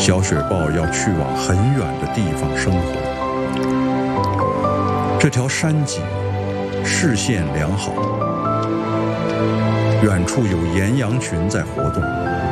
小雪豹要去往很远的地方生活。这条山脊视线良好，远处有岩羊群在活动。